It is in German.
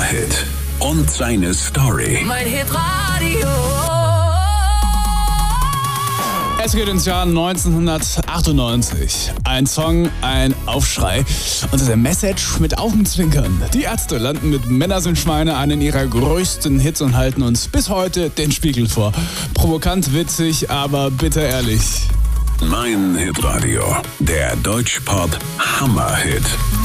Hammerhit und seine Story. Mein Hitradio. Es geht ins Jahr 1998. Ein Song, ein Aufschrei und eine Message mit Augenzwinkern. Die Ärzte landen mit Männer sind Schweine einen ihrer größten Hits und halten uns bis heute den Spiegel vor. Provokant, witzig, aber bitter ehrlich. Mein Hitradio, der Deutschpop Hammerhit.